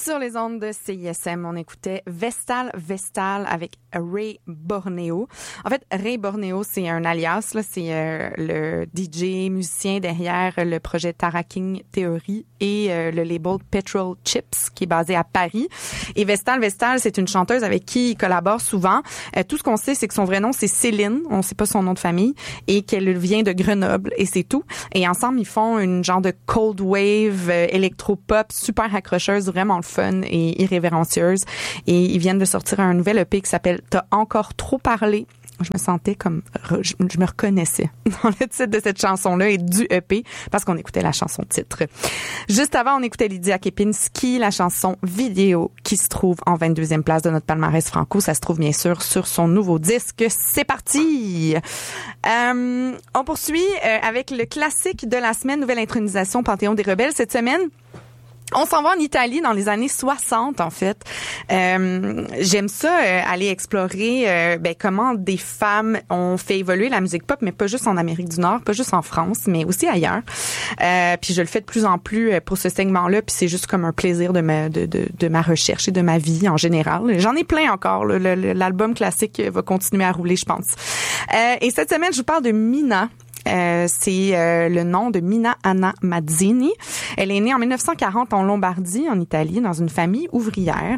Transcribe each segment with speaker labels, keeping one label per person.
Speaker 1: Sur les ondes de CISM, on écoutait Vestal avec Ray Borneo. En fait, Ray Borneo, c'est un alias, là, c'est le DJ musicien derrière le projet Tara King Theory et le label Petrol Chips qui est basé à Paris. Et Vestal, c'est une chanteuse avec qui il collabore souvent. Tout ce qu'on sait, c'est que son vrai nom, c'est Céline. On sait pas son nom de famille et qu'elle vient de Grenoble et c'est tout. Et ensemble, ils font une genre de cold wave électropop super accrocheuse, vraiment fun et irrévérencieuse. Et ils viennent de sortir un nouvel EP qui s'appelle « T'as encore trop parlé ». Je me sentais comme... Je me reconnaissais dans le titre de cette chanson-là et du EP parce qu'on écoutait la chanson titre. Juste avant, on écoutait Lydia Kepinski, la chanson Vidéo qui se trouve en 22e place de notre palmarès franco. Ça se trouve bien sûr sur son nouveau disque. C'est parti! On poursuit avec le classique de la semaine, nouvelle intronisation Panthéon des Rebelles cette semaine. On s'en va en Italie dans les années 60, en fait. J'aime ça, aller explorer comment des femmes ont fait évoluer la musique pop, mais pas juste en Amérique du Nord, pas juste en France, mais aussi ailleurs. Puis je le fais de plus en plus pour ce segment-là, puis c'est juste comme un plaisir de ma recherche et de ma vie en général. J'en ai plein encore. L'album classique va continuer à rouler, je pense. Et cette semaine, je vous parle de Mina. C'est le nom de Mina Anna Mazzini. Elle est née en 1940 en Lombardie, en Italie, dans une famille ouvrière.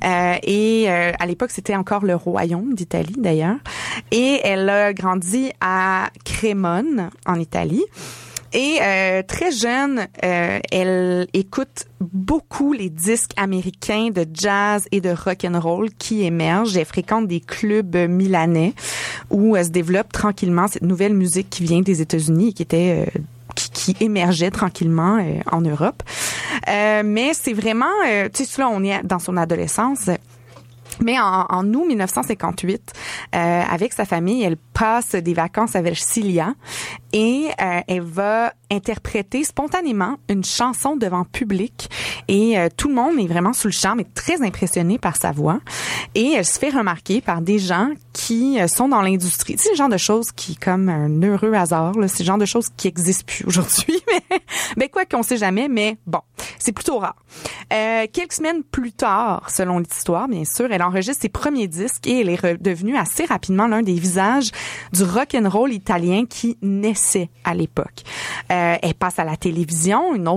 Speaker 1: Et à l'époque, c'était encore le royaume d'Italie, d'ailleurs. Et elle a grandi à Crémone, en Italie. Et très jeune, elle écoute beaucoup les disques américains de jazz et de rock and roll qui émergent. Elle fréquente des clubs milanais où se développe tranquillement cette nouvelle musique qui vient des États-Unis et qui était qui émergeait tranquillement en Europe. Mais c'est vraiment, tu sais, là, on est dans son adolescence. Mais en août 1958, avec sa famille, elle passe des vacances à Versilia et elle va interpréter spontanément une chanson devant public et tout le monde est vraiment sous le charme et très impressionné par sa voix et elle se fait remarquer par des gens qui sont dans l'industrie. C'est le genre de choses qui, comme un heureux hasard, là, c'est le genre de choses qui existent plus aujourd'hui, mais quoi qu'on sait jamais, mais bon, c'est plutôt rare. Quelques semaines plus tard, selon l'histoire, bien sûr, elle enregistre ses premiers disques et elle est devenue assez rapidement l'un des visages du rock and roll italien qui naissait à l'époque. Elle passe à la télévision, une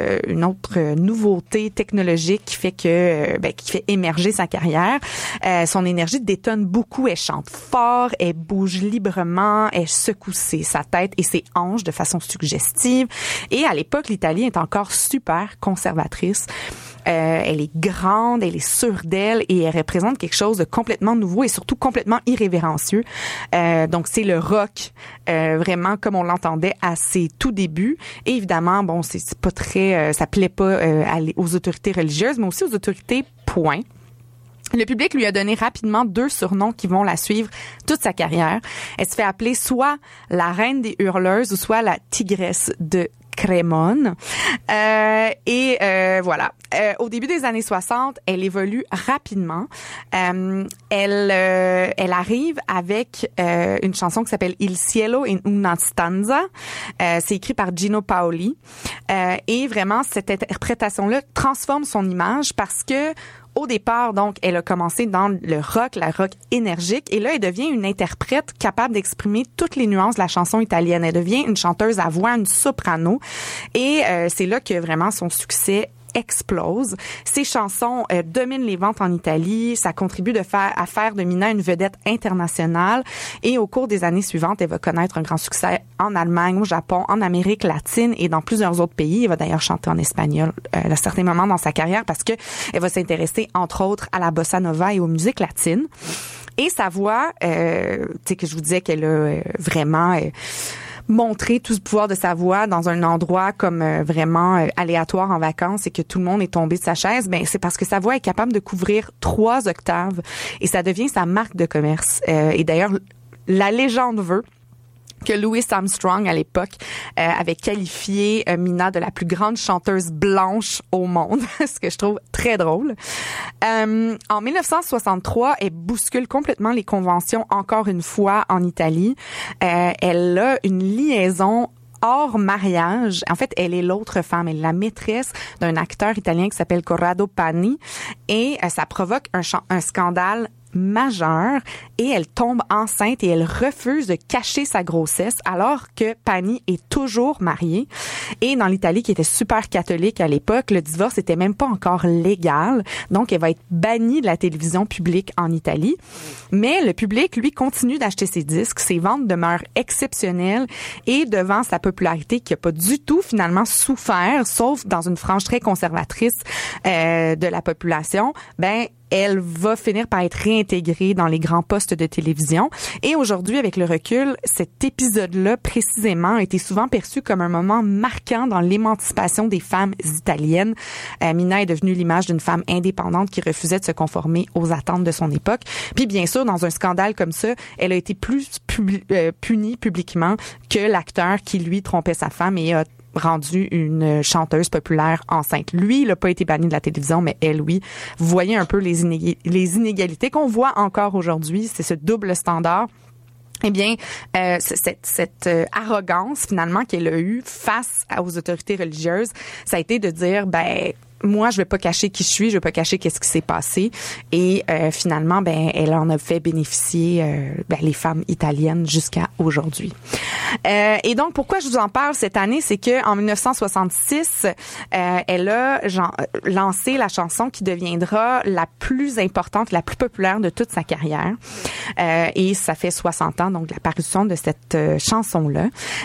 Speaker 1: autre nouveauté technologique qui fait qui fait émerger sa carrière. Son énergie détonne beaucoup. Elle chante fort, elle bouge librement, elle secoue sa tête et ses hanches de façon suggestive. Et à l'époque, l'Italie est encore super conservatrice. Elle est grande, elle est sûre d'elle et elle représente quelque chose de complètement nouveau et surtout complètement irrévérencieux. Donc c'est le rock vraiment comme on l'entendait à ses tout débuts. Et évidemment, bon, c'est pas très, ça plaît pas aux autorités religieuses, mais aussi aux autorités point. Le public lui a donné rapidement 2 surnoms qui vont la suivre toute sa carrière. Elle se fait appeler soit la reine des hurleuses ou soit la tigresse de Crémone. Voilà. Au début des années 60, elle évolue rapidement. Elle arrive avec une chanson qui s'appelle Il cielo in una stanza. C'est écrit par Gino Paoli. Et vraiment, cette interprétation-là transforme son image parce que au départ, donc, elle a commencé dans le rock, la rock énergique, et là, elle devient une interprète capable d'exprimer toutes les nuances de la chanson italienne. Elle devient une chanteuse à voix, une soprano, et c'est là que vraiment son succès explose. Ses chansons dominent les ventes en Italie. Ça contribue à faire de Mina une vedette internationale. Et au cours des années suivantes, elle va connaître un grand succès en Allemagne, au Japon, en Amérique latine et dans plusieurs autres pays. Elle va d'ailleurs chanter en espagnol à certains moments dans sa carrière parce que elle va s'intéresser entre autres à la bossa nova et aux musiques latines. Et sa voix, tu sais que je vous disais qu'elle a vraiment montrer tout ce pouvoir de sa voix dans un endroit comme vraiment aléatoire en vacances et que tout le monde est tombé de sa chaise, ben c'est parce que sa voix est capable de couvrir 3 octaves et ça devient sa marque de commerce. Et d'ailleurs, la légende veut que Louis Armstrong, à l'époque, avait qualifié Mina de la plus grande chanteuse blanche au monde, ce que je trouve très drôle. En 1963, elle bouscule complètement les conventions encore une fois en Italie. Elle a une liaison hors mariage. En fait, elle est l'autre femme. Elle est la maîtresse d'un acteur italien qui s'appelle Corrado Pani. Et ça provoque un scandale majeure et elle tombe enceinte et elle refuse de cacher sa grossesse alors que Pani est toujours mariée. Et dans l'Italie qui était super catholique à l'époque, le divorce était même pas encore légal. Donc, elle va être bannie de la télévision publique en Italie. Mais le public, lui, continue d'acheter ses disques. Ses ventes demeurent exceptionnelles et devant sa popularité qui a pas du tout finalement souffert, sauf dans une frange très conservatrice de la population, elle va finir par être réintégrée dans les grands postes de télévision. Et aujourd'hui, avec le recul, cet épisode-là, précisément, a été souvent perçu comme un moment marquant dans l'émancipation des femmes italiennes. Mina est devenue l'image d'une femme indépendante qui refusait de se conformer aux attentes de son époque. Puis, bien sûr, dans un scandale comme ça, elle a été plus punie publiquement que l'acteur qui, lui, trompait sa femme et a rendu une chanteuse populaire enceinte. Lui, il n'a pas été banni de la télévision, mais elle, oui. Vous voyez un peu les inégalités qu'on voit encore aujourd'hui. C'est ce double standard. Eh bien, cette arrogance, finalement, qu'elle a eue face aux autorités religieuses, ça a été de dire, moi, je vais pas cacher qui je suis, je vais pas cacher qu'est-ce qui s'est passé. Et finalement, elle en a fait bénéficier les femmes italiennes jusqu'à aujourd'hui. Et donc, pourquoi je vous en parle cette année, c'est que en 1966, elle a lancé la chanson qui deviendra la plus importante, la plus populaire de toute sa carrière. Et ça fait 60 ans, donc, la parution de cette chanson-là.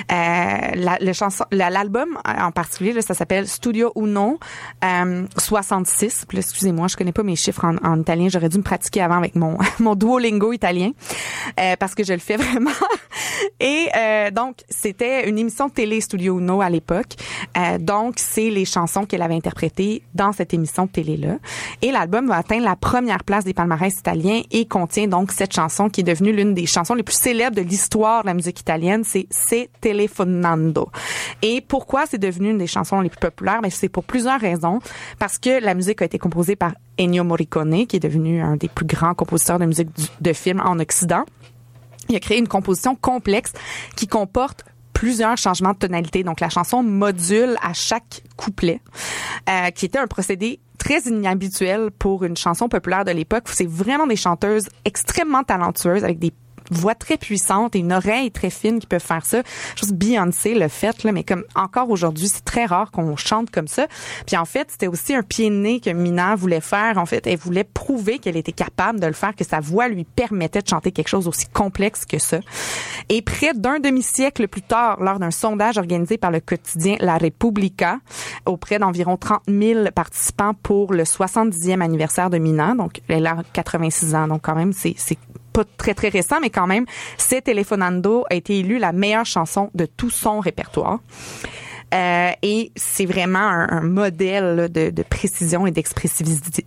Speaker 1: L'album en particulier, là, ça s'appelle Studio Uno. 66. Puis là, excusez-moi, je connais pas mes chiffres en italien. J'aurais dû me pratiquer avant avec mon Duolingo italien parce que je le fais vraiment. Et donc, c'était une émission de télé Studio Uno à l'époque. Donc, c'est les chansons qu'elle avait interprétées dans cette émission de télé-là. Et l'album va atteindre la première place des palmarès italiens et contient donc cette chanson qui est devenue l'une des chansons les plus célèbres de l'histoire de la musique italienne. C'est Se telefonando. Et pourquoi c'est devenu une des chansons les plus populaires? C'est pour plusieurs raisons. Parce que la musique a été composée par Ennio Morricone, qui est devenu un des plus grands compositeurs de musique de film en Occident. Il a créé une composition complexe qui comporte plusieurs changements de tonalité. Donc, la chanson module à chaque couplet, qui était un procédé très inhabituel pour une chanson populaire de l'époque. C'est vraiment des chanteuses extrêmement talentueuses avec des voix très puissante et une oreille très fine qui peuvent faire ça. Juste Beyoncé le fait, là, mais comme encore aujourd'hui, c'est très rare qu'on chante comme ça. Puis en fait, c'était aussi un pied de nez que Mina voulait faire. En fait, elle voulait prouver qu'elle était capable de le faire, que sa voix lui permettait de chanter quelque chose aussi complexe que ça. Et près d'un demi-siècle plus tard, lors d'un sondage organisé par le quotidien La Repubblica, auprès d'environ 30 000 participants pour le 70e anniversaire de Mina, donc elle a 86 ans, donc quand même, c'est pas très, très récent, mais quand même, Se telefonando a été élue la meilleure chanson de tout son répertoire. Et c'est vraiment un modèle là, de précision et d'expressivité.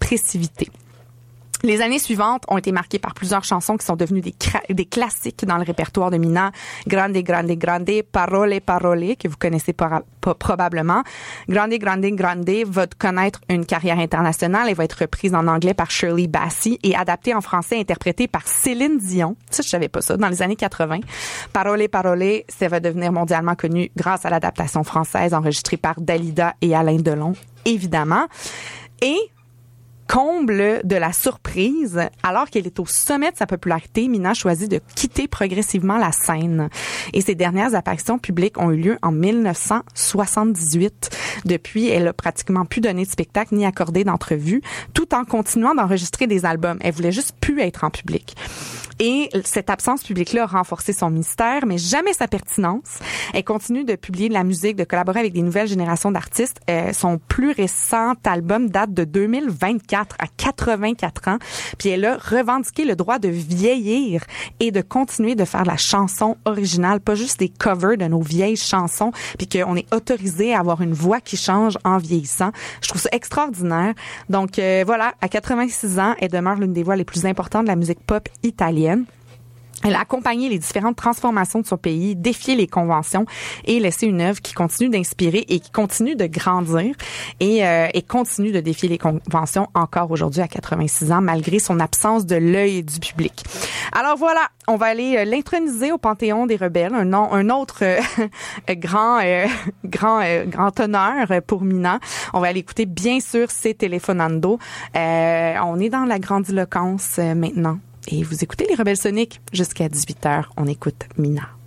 Speaker 1: Les années suivantes ont été marquées par plusieurs chansons qui sont devenues des classiques dans le répertoire de Mina. Grande, grande, grande, Parole, parole, que vous connaissez probablement. Grande, grande, grande va connaître une carrière internationale et va être reprise en anglais par Shirley Bassey et adaptée en français et interprétée par Céline Dion. Ça, je savais pas ça, dans les années 80. Parole, parole, ça va devenir mondialement connu grâce à l'adaptation française enregistrée par Dalida et Alain Delon, évidemment. Et comble de la surprise, alors qu'elle est au sommet de sa popularité, Mina choisit de quitter progressivement la scène. Et ses dernières apparitions publiques ont eu lieu en 1978. Depuis, elle a pratiquement plus donné de spectacle ni accordé d'entrevues, tout en continuant d'enregistrer des albums. Elle voulait juste plus être en public. Et cette absence publique-là a renforcé son mystère, mais jamais sa pertinence. Elle continue de publier de la musique, de collaborer avec des nouvelles générations d'artistes. Son plus récent album date de 2024, à 84 ans. Puis elle a revendiqué le droit de vieillir et de continuer de faire de la chanson originale, pas juste des covers de nos vieilles chansons, puis qu'on est autorisé à avoir une voix qui change en vieillissant. Je trouve ça extraordinaire. Donc voilà, à 86 ans, elle demeure l'une des voix les plus importantes de la musique pop italienne. Elle a accompagné les différentes transformations de son pays, défié les conventions et laissé une œuvre qui continue d'inspirer et qui continue de grandir et continue de défier les conventions encore aujourd'hui à 86 ans, malgré son absence de l'œil du public. Alors voilà, on va aller l'introniser au Panthéon des Rebelles, un autre grand honneur pour Mina. On va aller écouter, bien sûr, c'est Telefonando. On est dans la grandiloquence maintenant. Et vous écoutez les Rebelles Soniques jusqu'à 18h. On écoute Mina.